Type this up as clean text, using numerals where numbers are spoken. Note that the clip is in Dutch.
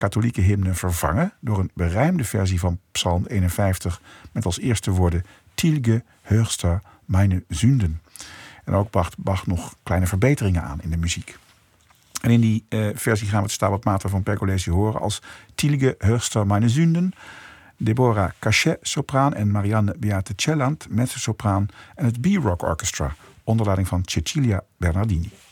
katholieke hymne vervangen door een berijmde versie van Psalm 51 met als eerste woorden Tilge höchster meine Sünden. En ook bracht Bach nog kleine verbeteringen aan in de muziek. En in die versie gaan we het Stabat Mater van Pergolesi horen als Tilge höchster meine Sünden, Deborah Cachet sopraan en Marianne Beate Celland mezzosopraan en het B-Rock Orchestra onder leiding van Cecilia Bernardini.